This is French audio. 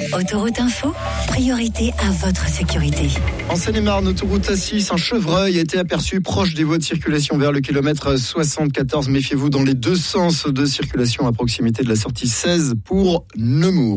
Autoroute Info, priorité à votre sécurité. En Seine-et-Marne, autoroute A6, un chevreuil a été aperçu proche des voies de circulation vers le kilomètre 74. Méfiez-vous dans les deux sens de circulation à proximité de la sortie 16 pour Nemours.